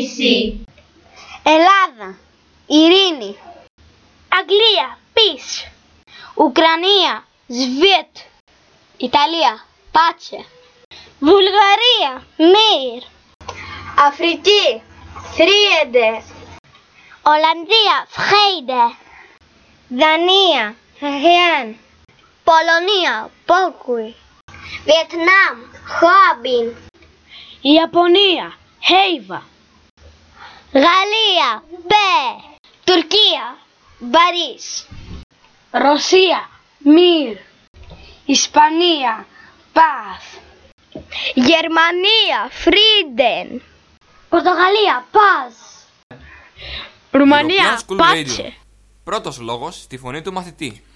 ειρήνευση. Ελλάδα, ειρήνη. Αγγλία, peace. Ουκρανία, σβιέτ. Ιταλία, πάτσε. Βουλγαρία, μύρ. Αφρική, θρίεντε. Ολλανδία, φρέιντε. Δανία, χιάν. Πολωνία, πόκουι. Βιετνάμ, χόαμπιν. Ιαπωνία, χέιβα. Γαλλία, πέ. Τουρκία, μπαρίς. Ρωσία, μύρ. Ισπανία, πάθ. Γερμανία, φρίντεν. Πορτογαλία, πάζ. Ρουμανία, European School πάτσε. Radio. Πρώτος λόγος στη φωνή του μαθητή.